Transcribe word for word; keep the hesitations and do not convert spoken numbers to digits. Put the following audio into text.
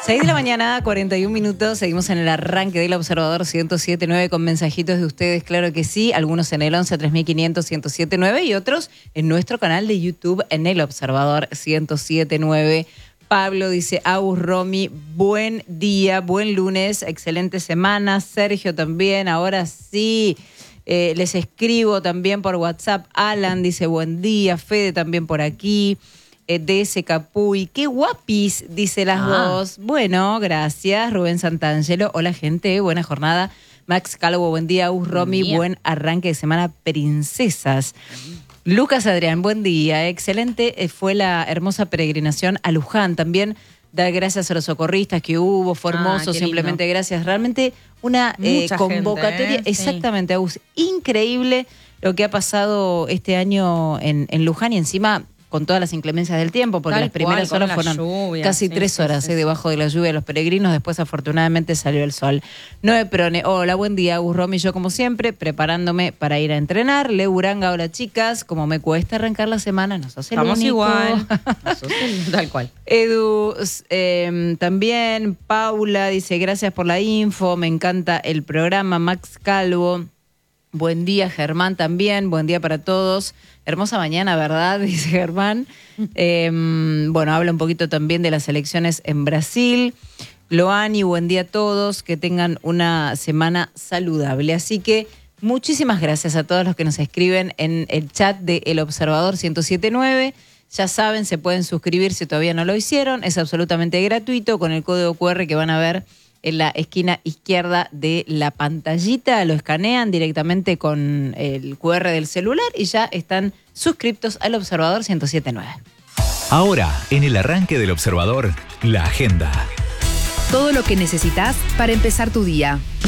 seis de la mañana, cuarenta y un minutos. Seguimos en el arranque del Observador ciento siete punto nueve con mensajitos de ustedes, claro que sí. Algunos en el once tres mil quinientos, ciento siete punto nueve y otros en nuestro canal de YouTube en el Observador ciento siete punto nueve. Pablo dice, Agus, Romy, buen día, buen lunes, excelente semana. Sergio también, ahora sí. Eh, les escribo también por WhatsApp. Alan dice, buen día. Fede también por aquí. D S Capuy, qué guapis, dice las ah. dos. Bueno, gracias. Rubén Santangelo, hola gente, buena jornada. Max Calvo, buen día. Us Romy, buen, buen arranque de semana, princesas. Lucas Adrián, buen día. Excelente fue la hermosa peregrinación a Luján. También dar gracias a los socorristas que hubo, fue hermoso, ah, simplemente lindo. Gracias. Realmente una eh, convocatoria, gente, ¿eh? Exactamente, Agus, increíble lo que ha pasado este año en, en Luján y encima con todas las inclemencias del tiempo, porque Tal las primeras cual, horas fueron lluvia, casi sí, tres horas sí, sí, eh, debajo de la lluvia de los peregrinos, después afortunadamente salió el sol. Noé Prone, hola, buen día, Agus, Romy, yo como siempre, preparándome para ir a entrenar. Leo Uranga, hola chicas, como me cuesta arrancar la semana, no sos el Estamos único. igual, no sos el, tal cual. Edu, eh, también, Paula dice, gracias por la info, me encanta el programa. Max Calvo, buen día. Germán también, buen día para todos. Hermosa mañana, ¿verdad? Dice Germán. Eh, bueno, habla un poquito también de las elecciones en Brasil. Loani, buen día a todos. Que tengan una semana saludable. Así que muchísimas gracias a todos los que nos escriben en el chat de El Observador ciento siete punto nueve. Ya saben, se pueden suscribir si todavía no lo hicieron. Es absolutamente gratuito con el código cu erre que van a ver en la esquina izquierda de la pantallita, lo escanean directamente con el cu erre del celular y ya están suscriptos al Observador ciento siete punto nueve. Ahora, en el arranque del Observador, la agenda. Todo lo que necesitas para empezar tu día.